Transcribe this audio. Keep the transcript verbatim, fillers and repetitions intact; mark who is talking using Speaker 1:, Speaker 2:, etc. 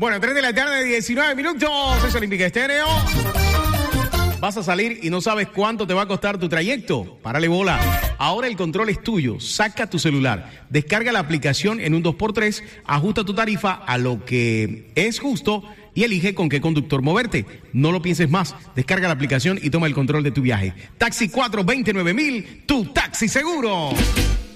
Speaker 1: Bueno, tres de la tarde, diecinueve minutos. Es Olímpica Estéreo. Vas a salir y no sabes cuánto te va a costar tu trayecto. Párale bola. Ahora el control es tuyo. Saca tu celular. Descarga la aplicación en un dos por tres. Ajusta tu tarifa a lo que es justo y elige con qué conductor moverte. No lo pienses más. Descarga la aplicación y toma el control de tu viaje. Taxi cuatro dos nueve mil, tu taxi seguro.